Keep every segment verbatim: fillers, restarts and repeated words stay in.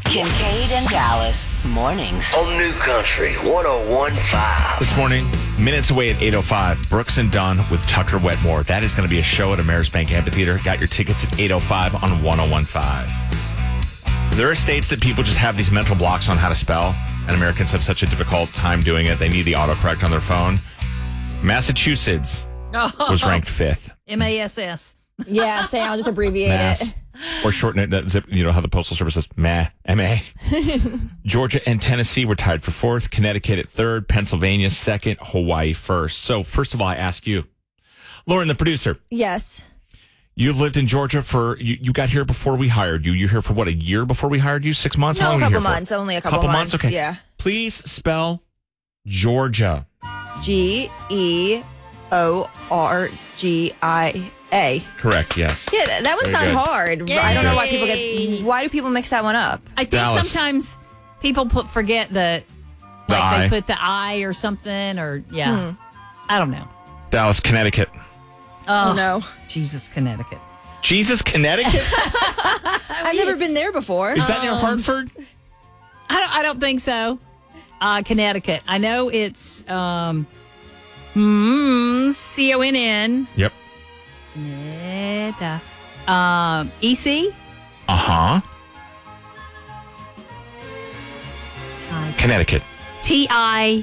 Kincaid and Dallas mornings On New Country one oh one point five. This morning, minutes away at eight oh five, Brooks and Dunn with Tucker Wetmore. That is going to be a show at Ameris Bank Amphitheater. Got your tickets at eight oh five on one oh one point five. There are states that people just have these mental blocks on how to spell, and Americans have such a difficult time doing it. They need the autocorrect on their phone. Massachusetts was ranked fifth. M A S S. Yeah, say I'll just abbreviate Mass. it. Or shorten it, zip, you know how the Postal Service says, M A, M A. Georgia and Tennessee were tied for fourth, Connecticut at third, Pennsylvania second, Hawaii first. So, first of all, I ask you, Lauren, the producer, Yes. you've lived in Georgia for, you, you got here before we hired you. You're here for what, a year before we hired you? Six months? No, How a long are you couple here for? months. Only a couple, Couple months. months? Okay. Yeah. Please spell Georgia. G E O R G I A. Correct, yes. Yeah, that, that one's Very not good. hard. Yay. I don't know why people get. Why do people mix that one up? I think Dallas. sometimes people put forget the, The like I. they put the I or something, or, yeah. I don't know. Dallas, Connecticut. Oh, no. Jesus, Connecticut. Jesus, Connecticut? I've never been there before. Is that near Hartford? I don't, I don't think so. Uh, Connecticut. I know it's um, mm, C O N N. Yep. Neta. Um, E C. Uh-huh. Connecticut. T I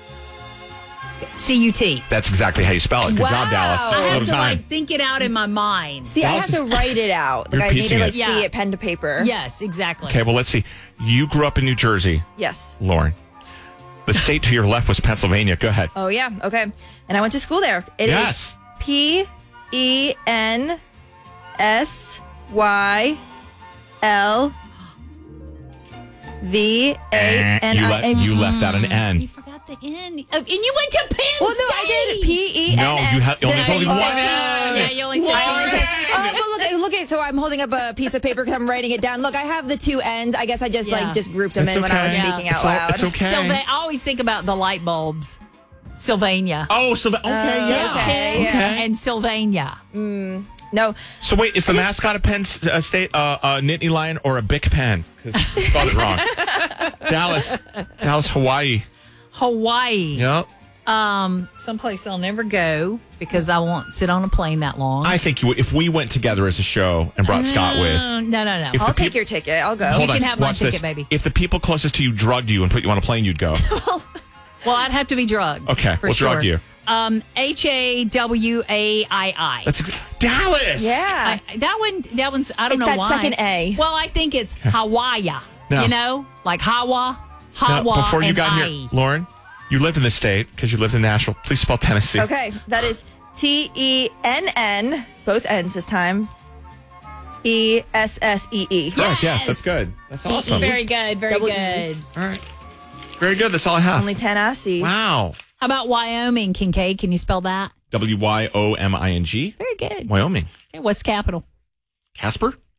C U T. That's exactly how you spell it. Good Wow. job, Dallas. I I Little have to time. like think it out in my mind. See, I Dallas- have to write it out. Like You're I need piecing to it. like Yeah. see it pen to paper. Yes, exactly. Okay, well, let's see. You grew up in New Jersey, Yes. Lauren. The state to your left was Pennsylvania. Go ahead. Oh yeah. Okay. And I went to school there. It is Yes. P E N S Y L V A N you, I le- A. you left out an You N. forgot the N. Oh, and you went to Penn Well, no, I did P E N S. No, you have only, Then there's I only said- one Oh, N. Yeah, you only said I only said- Penn. oh, well, look, look at so I'm holding up a piece of paper because I'm writing it down. Look, I have the two ends. I guess I just Yeah. like just grouped them It's in when I was okay. speaking Yeah. out It's, all, loud. it's okay. Sylva- I always think about the light bulbs. Sylvania. Oh, so okay, yeah. okay, Penn yeah. and Sylvania. No, So wait, is the mascot of Penn S- uh, State uh, a Nittany Lion or a Bic pen? Because you spelled it wrong. Dallas, Dallas, Hawaii. Hawaii. Yep. Um, someplace I'll never go because I won't sit on a plane that long. I think you would, if we went together as a show and brought Scott with. Uh, no, no, no. If I'll the take peop- your ticket. I'll go. Hold You on, can have my watch ticket, this. baby. If the people closest to you drugged you and put you on a plane, you'd go. Well, I'd have to be drugged. Okay, for we'll sure. drug you. Um, H A W A I I. That's ex- Dallas. Yeah. I, that one. That one's. I don't It's know that why. second A. Well, I think it's Hawaii. No. You know, like Hawa, Now, Hawa, before you and got I. here, Lauren, you lived in this state because you lived in Nashville. Please spell Tennessee. Okay, that is T E N N, both N's this time. E S S E E. Correct. Yes, Yes. that's good. That's awesome. Very good. Very Double good. E's. All right. Very good. That's all I have. Only ten I see. Wow. How about Wyoming, Kincaid? Can you spell that? W Y O M I N G. Very good. Wyoming. Okay, what's capital? Casper?